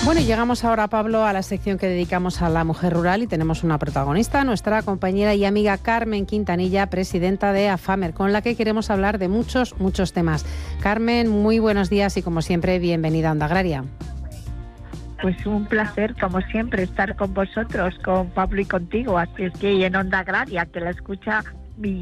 Bueno, y llegamos ahora, Pablo, a la sección que dedicamos a la mujer rural y tenemos una protagonista, nuestra compañera y amiga Carmen Quintanilla, presidenta de AFAMER, con la que queremos hablar de muchos temas. Carmen, muy buenos días y como siempre, bienvenida a Onda Agraria. Pues un placer, como siempre, estar con vosotros, con Pablo y contigo. Así es que y en Onda Agraria, que la escucha